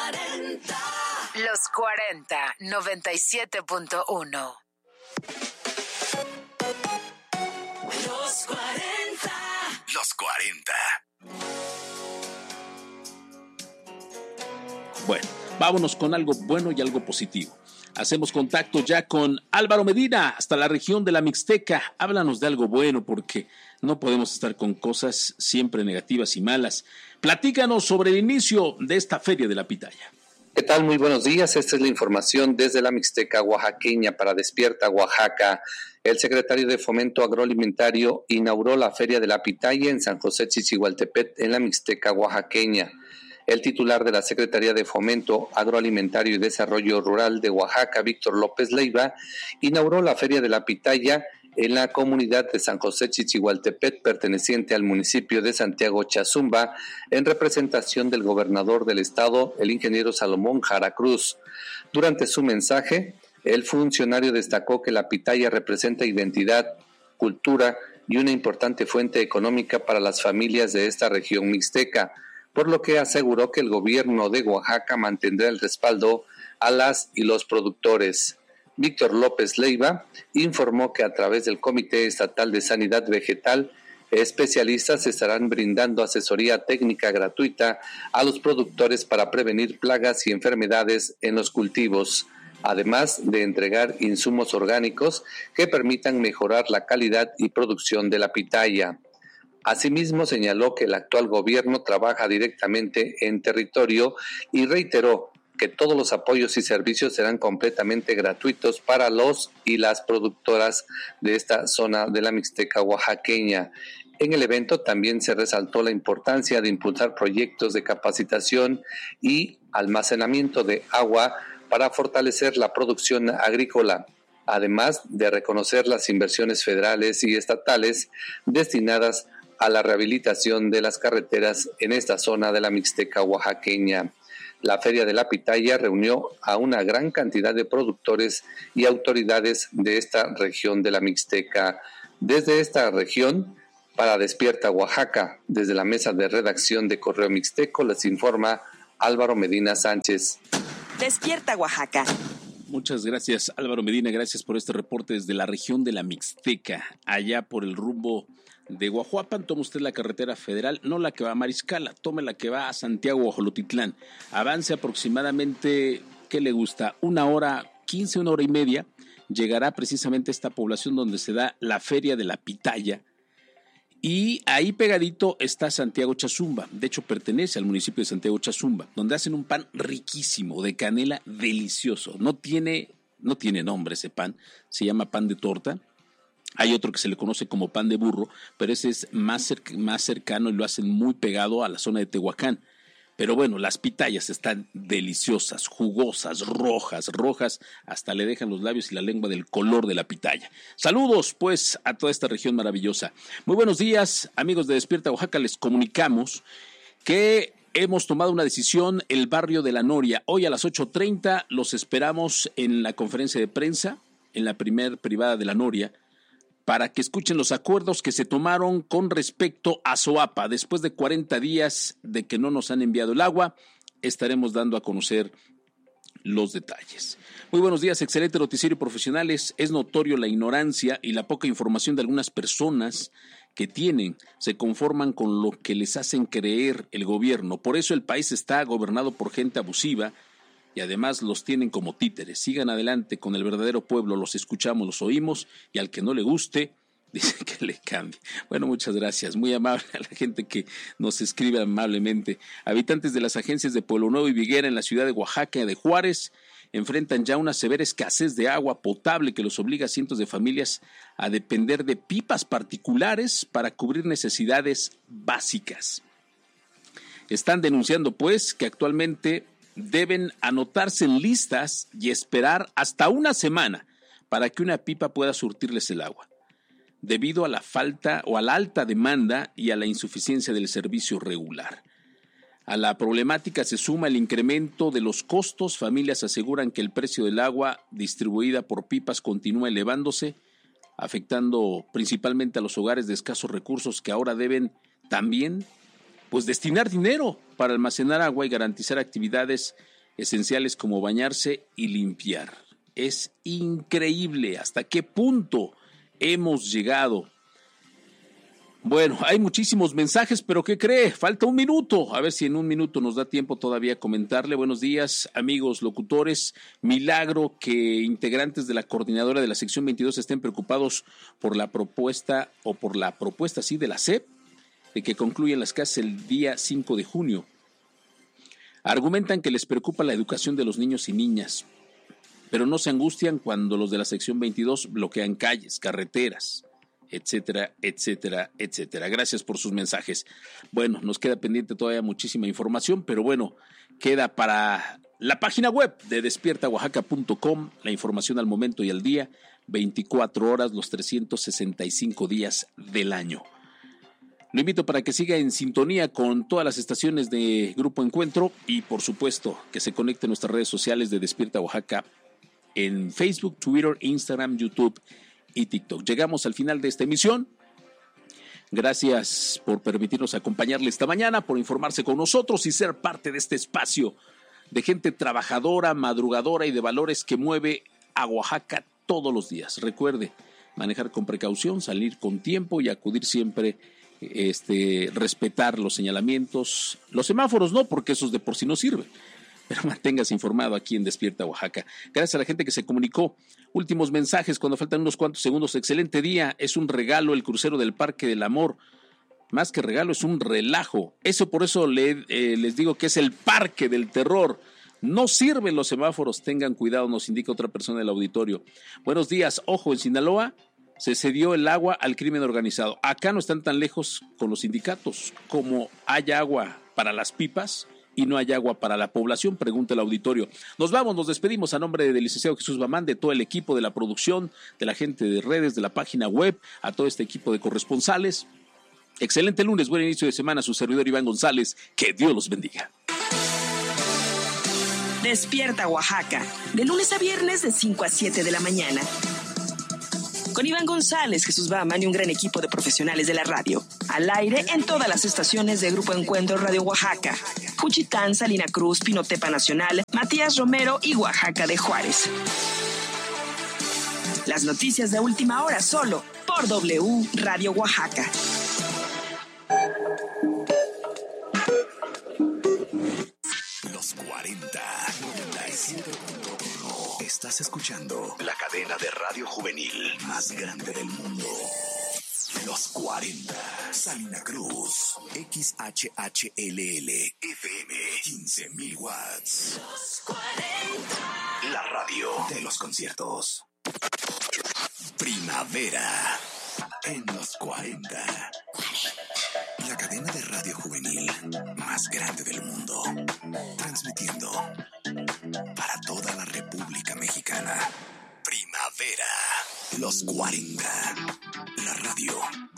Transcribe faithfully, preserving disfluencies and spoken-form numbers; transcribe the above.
cuarenta. Los cuarenta, noventa y siete punto uno. Los cuarenta. Los cuarenta. Bueno, vámonos con algo bueno y algo positivo. Hacemos contacto ya con Álvaro Medina, hasta la región de la Mixteca. Háblanos de algo bueno, porque no podemos estar con cosas siempre negativas y malas. Platícanos sobre el inicio de esta Feria de la Pitaya. ¿Qué tal? Muy buenos días. Esta es la información desde la Mixteca oaxaqueña para Despierta Oaxaca. El secretario de Fomento Agroalimentario inauguró la Feria de la Pitaya en San José Chichihualtepet, en la Mixteca oaxaqueña. El titular de la Secretaría de Fomento Agroalimentario y Desarrollo Rural de Oaxaca, Víctor López Leiva, inauguró la Feria de la Pitaya en la comunidad de San José Chichihualtepet, perteneciente al municipio de Santiago Chazumba, en representación del gobernador del estado, el ingeniero Salomón Jara Cruz. Durante su mensaje, el funcionario destacó que la pitaya representa identidad, cultura y una importante fuente económica para las familias de esta región mixteca, por lo que aseguró que el gobierno de Oaxaca mantendrá el respaldo a las y los productores. Víctor López Leiva informó que a través del Comité Estatal de Sanidad Vegetal, especialistas estarán brindando asesoría técnica gratuita a los productores para prevenir plagas y enfermedades en los cultivos, además de entregar insumos orgánicos que permitan mejorar la calidad y producción de la pitaya. Asimismo, señaló que el actual gobierno trabaja directamente en territorio y reiteró que todos los apoyos y servicios serán completamente gratuitos para los y las productoras de esta zona de la Mixteca oaxaqueña. En el evento también se resaltó la importancia de impulsar proyectos de capacitación y almacenamiento de agua para fortalecer la producción agrícola, además de reconocer las inversiones federales y estatales destinadas a la rehabilitación de las carreteras en esta zona de la Mixteca oaxaqueña. La Feria de la Pitaya reunió a una gran cantidad de productores y autoridades de esta región de la Mixteca. Desde esta región, para Despierta Oaxaca, desde la mesa de redacción de Correo Mixteco, les informa Álvaro Medina Sánchez. Despierta Oaxaca. Muchas gracias, Álvaro Medina, gracias por este reporte desde la región de la Mixteca, allá por el rumbo de Guajuapan. Toma usted la carretera federal, no la que va a Mariscala, tome la que va a Santiago Ojolotitlán. Avance aproximadamente, ¿qué le gusta? Una hora, quince, una hora y media, llegará precisamente a esta población donde se da la Feria de la Pitaya. Y ahí pegadito está Santiago Chazumba, de hecho pertenece al municipio de Santiago Chazumba, donde hacen un pan riquísimo, de canela, delicioso. No tiene, no tiene nombre ese pan, se llama pan de torta. Hay otro que se le conoce como pan de burro, pero ese es más, cer- más cercano y lo hacen muy pegado a la zona de Tehuacán. Pero bueno, las pitayas están deliciosas, jugosas, rojas, rojas, hasta le dejan los labios y la lengua del color de la pitaya. Saludos pues a toda esta región maravillosa. Muy buenos días, amigos de Despierta Oaxaca, les comunicamos que hemos tomado una decisión, el barrio de La Noria. Hoy a las ocho treinta los esperamos en la conferencia de prensa, en la primer privada de La Noria, para que escuchen los acuerdos que se tomaron con respecto a Zoapa. Después de cuarenta días de que no nos han enviado el agua, estaremos dando a conocer los detalles. Muy buenos días, excelente noticiero profesionales. Es notorio la ignorancia y la poca información de algunas personas que tienen, se conforman con lo que les hacen creer el gobierno. Por eso el país está gobernado por gente abusiva y además los tienen como títeres. Sigan adelante con el verdadero pueblo, los escuchamos, los oímos, y al que no le guste, dice que le cambie. Bueno, muchas gracias, muy amable a la gente que nos escribe amablemente. Habitantes de las agencias de Pueblo Nuevo y Viguera en la ciudad de Oaxaca y de Juárez enfrentan ya una severa escasez de agua potable que los obliga a cientos de familias a depender de pipas particulares para cubrir necesidades básicas. Están denunciando, pues, que actualmente deben anotarse en listas y esperar hasta una semana para que una pipa pueda surtirles el agua, debido a la falta o a la alta demanda y a la insuficiencia del servicio regular. A la problemática se suma el incremento de los costos. Familias aseguran que el precio del agua distribuida por pipas continúa elevándose, afectando principalmente a los hogares de escasos recursos que ahora deben también pues destinar dinero para almacenar agua y garantizar actividades esenciales como bañarse y limpiar. Es increíble hasta qué punto hemos llegado. Bueno, hay muchísimos mensajes, pero ¿qué cree? Falta un minuto. A ver si en un minuto nos da tiempo todavía a comentarle. Buenos días, amigos locutores. Milagro que integrantes de la coordinadora de la sección veintidós estén preocupados por la propuesta, o por la propuesta, sí, de la S E P, de que concluyen las clases el día cinco de junio. Argumentan que les preocupa la educación de los niños y niñas, pero no se angustian cuando los de la sección veintidós bloquean calles, carreteras, etcétera, etcétera, etcétera. Gracias por sus mensajes. Bueno, nos queda pendiente todavía muchísima información, pero bueno, queda para la página web de despierta oaxaca punto com, la información al momento y al día, veinticuatro horas, los trescientos sesenta y cinco días del año. Lo invito para que siga en sintonía con todas las estaciones de Grupo Encuentro y, por supuesto, que se conecte a nuestras redes sociales de Despierta Oaxaca en Facebook, Twitter, Instagram, YouTube y TikTok. Llegamos al final de esta emisión. Gracias por permitirnos acompañarle esta mañana, por informarse con nosotros y ser parte de este espacio de gente trabajadora, madrugadora y de valores que mueve a Oaxaca todos los días. Recuerde, manejar con precaución, salir con tiempo y acudir siempre Este, respetar los señalamientos, los semáforos no, porque esos de por sí no sirven, pero manténgase informado aquí en Despierta Oaxaca. Gracias a la gente que se comunicó. Últimos mensajes cuando faltan unos cuantos segundos. Excelente día, es un regalo el crucero del Parque del Amor, más que regalo es un relajo, eso por eso le, eh, les digo que es el Parque del Terror. No sirven los semáforos, tengan cuidado, nos indica otra persona del auditorio. Buenos días, ojo, en Sinaloa se cedió el agua al crimen organizado. Acá no están tan lejos con los sindicatos. Como hay agua para las pipas y no hay agua para la población, pregunta el auditorio. Nos vamos, nos despedimos a nombre del licenciado Jesús Bamán, de todo el equipo de la producción, de la gente de redes, de la página web, a todo este equipo de corresponsales. Excelente lunes, buen inicio de semana, su servidor Iván González. Que Dios los bendiga. Despierta Oaxaca, de lunes a viernes de cinco a siete de la mañana. Con Iván González, Jesús Baman y un gran equipo de profesionales de la radio. Al aire en todas las estaciones de Grupo Encuentro Radio Oaxaca. Juchitán, Salina Cruz, Pinotepa Nacional, Matías Romero y Oaxaca de Juárez. Las noticias de última hora solo por W Radio Oaxaca. Los cuarenta, noventa y siete punto uno. Estás escuchando la cadena de radio juvenil más grande del mundo. Los cuarenta. Salina Cruz. X H H L L F M. quince mil watts. Los cuarenta. La radio de los conciertos. Primavera. En los cuarenta. La cadena de radio juvenil más grande del mundo. Transmitiendo para toda la República Mexicana. Primavera. Los cuarenta. La radio